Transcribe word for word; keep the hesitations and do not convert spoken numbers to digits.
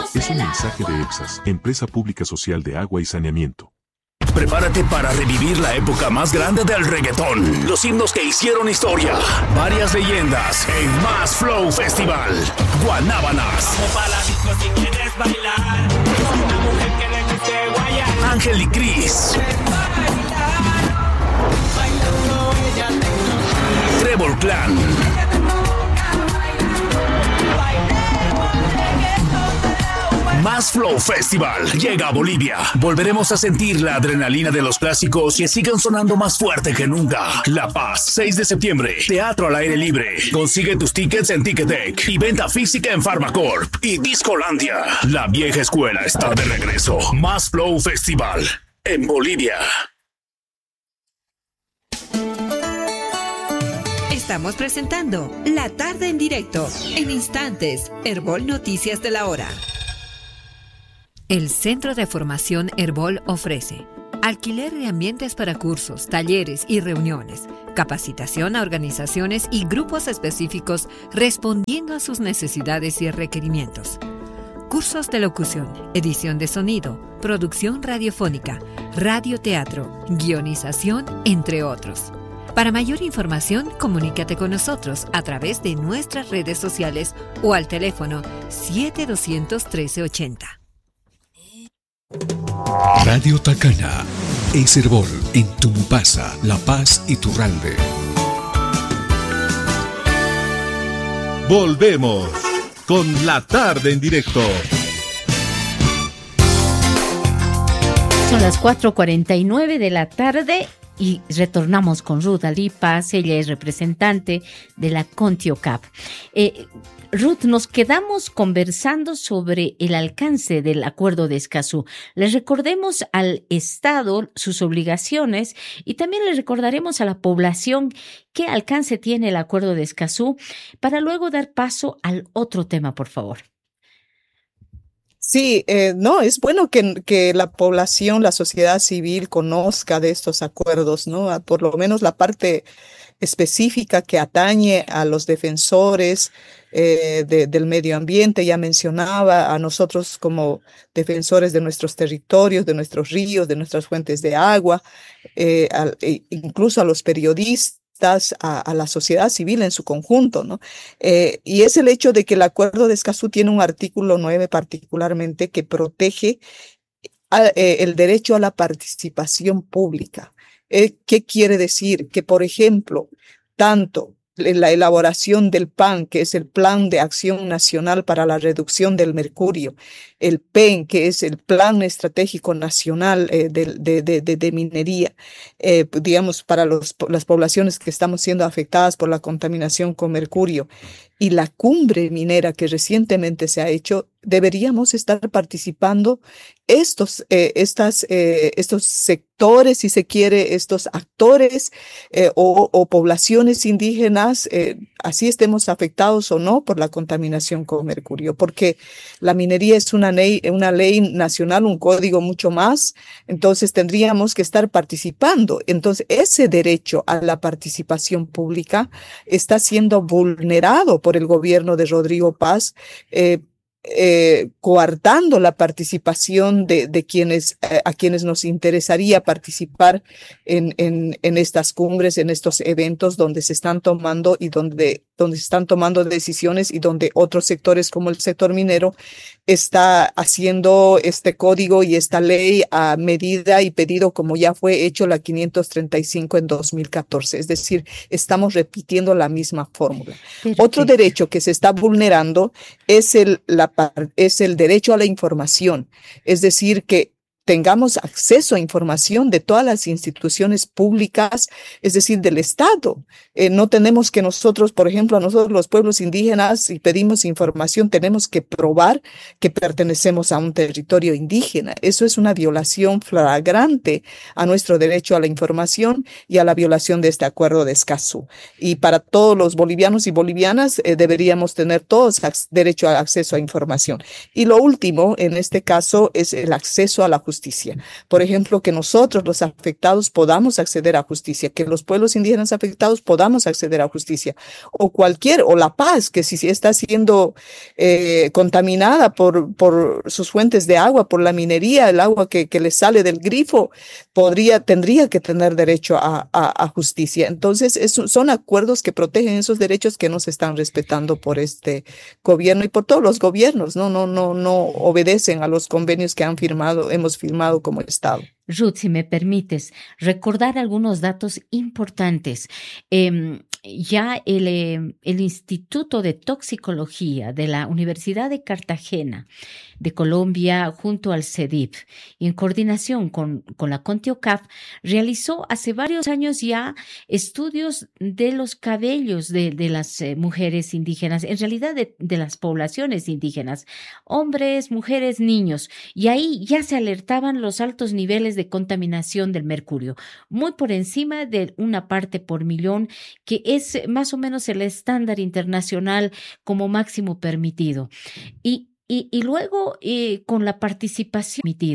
Es un mensaje de EPSAS, Empresa Pública Social de Agua y Saneamiento. Prepárate para revivir la época más grande del reggaetón. Los himnos que hicieron historia. Varias leyendas en Más Flow Festival. Guanábanas. Vamos pa' la disco si quieres bailar. Una mujer que le guste guayar. Ángel y Cris. Bailando ella te Trevor Clan. Más Flow Festival llega a Bolivia. Volveremos a sentir la adrenalina de los clásicos que sigan sonando más fuerte que nunca. La Paz, seis de septiembre. Teatro al aire libre. Consigue tus tickets en Ticketek y venta física en Pharmacorp y Discolandia. La vieja escuela está de regreso. Más Flow Festival en Bolivia. Estamos presentando La Tarde en Directo. En instantes, Herbol Noticias de la Hora. El Centro de Formación Herbol ofrece alquiler de ambientes para cursos, talleres y reuniones, capacitación a organizaciones y grupos específicos respondiendo a sus necesidades y requerimientos. Cursos de locución, edición de sonido, producción radiofónica, radioteatro, guionización, entre otros. Para mayor información, comunícate con nosotros a través de nuestras redes sociales o al teléfono siete dos cero cero, uno tres ocho cero. Radio Tacana es Herbol en Tumbasa, La Paz y Turralbe. Volvemos con La Tarde en Directo. Son las cuatro cuarenta y nueve de la tarde y retornamos con Ruth Ali Paz. Ella es representante de la CONTIOCAP. Eh, Ruth, nos quedamos conversando sobre el alcance del Acuerdo de Escazú. Les recordemos al Estado sus obligaciones y también les recordaremos a la población qué alcance tiene el Acuerdo de Escazú para luego dar paso al otro tema, por favor. Sí, eh, no, es bueno que, que la población, la sociedad civil conozca de estos acuerdos, ¿no? Por lo menos la parte específica que atañe a los defensores eh, de, del medio ambiente. Ya mencionaba a nosotros como defensores de nuestros territorios, de nuestros ríos, de nuestras fuentes de agua, eh, al, e incluso a los periodistas. A, a la sociedad civil en su conjunto, ¿no? Eh, y es el hecho de que el Acuerdo de Escazú tiene un artículo nueve particularmente que protege a, eh, el derecho a la participación pública. Eh, ¿Qué quiere decir? Que, por ejemplo, tanto la elaboración del P A N, que es el Plan de Acción Nacional para la Reducción del Mercurio, el P E N, que es el Plan Estratégico Nacional eh, de, de, de, de minería, eh, digamos, para los, las poblaciones que estamos siendo afectadas por la contaminación con mercurio, y la cumbre minera que recientemente se ha hecho, deberíamos estar participando estos, eh, estas, eh, estos sectores, si se quiere, estos actores eh, o, o poblaciones indígenas, eh, así estemos afectados o no por la contaminación con mercurio, porque la minería es una ley, una ley nacional, un código mucho más, entonces tendríamos que estar participando. Entonces, ese derecho a la participación pública está siendo vulnerado por el gobierno de Rodrigo Paz, eh, Eh, coartando la participación de, de quienes eh, a quienes nos interesaría participar en, en, en estas cumbres, en estos eventos donde se están tomando y donde, donde se están tomando decisiones y donde otros sectores como el sector minero está haciendo este código y esta ley a medida y pedido como ya fue hecho la quinientos treinta y cinco en dos mil catorce. Es decir, estamos repitiendo la misma fórmula. Perfecto. Otro derecho que se está vulnerando es el, la es el derecho a la información, es decir, que tengamos acceso a información de todas las instituciones públicas, es decir, del Estado. Eh, no tenemos que nosotros, por ejemplo, a nosotros los pueblos indígenas, si pedimos información, tenemos que probar que pertenecemos a un territorio indígena. Eso es una violación flagrante a nuestro derecho a la información y a la violación de este Acuerdo de Escazú. Y para todos los bolivianos y bolivianas eh, deberíamos tener todos derecho al acceso a información. Y lo último, en este caso, es el acceso a la justicia justicia. Por ejemplo, que nosotros los afectados podamos acceder a justicia, que los pueblos indígenas afectados podamos acceder a justicia, o cualquier, o La Paz, que si está siendo eh, contaminada por, por sus fuentes de agua, por la minería, el agua que, que les sale del grifo, podría, tendría que tener derecho a, a, a justicia. Entonces, es, son acuerdos que protegen esos derechos que no se están respetando por este gobierno y por todos los gobiernos, no, no, no, no obedecen a los convenios que han firmado, hemos firmado como Estado. Ruth, si me permites, recordar algunos datos importantes. Eh, ya el, eh, el Instituto de Toxicología de la Universidad de Cartagena de Colombia, junto al CEDIP, y en coordinación con, con la CONTIOCAF, realizó hace varios años ya estudios de los cabellos de, de las eh, mujeres indígenas, en realidad de, de las poblaciones indígenas, hombres, mujeres, niños, y ahí ya se alertaban los altos niveles de contaminación del mercurio, muy por encima de una parte por millón, que es más o menos el estándar internacional como máximo permitido. Y Y, y luego, eh, con la participación